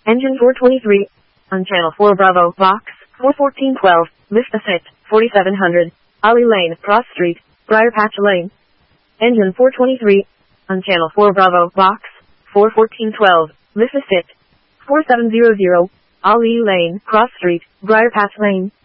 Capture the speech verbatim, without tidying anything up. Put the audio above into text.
Engine four twenty-three. On channel four Bravo, box, four fourteen twelve, Vista Sit, forty-seven hundred, Ollie Lane, Cross Street, Briar Patch Lane. Engine four twenty-three. On channel four Bravo, box, four fourteen twelve, Vista Sit, forty-seven hundred, Ollie Lane, Cross Street, Briar Patch Lane.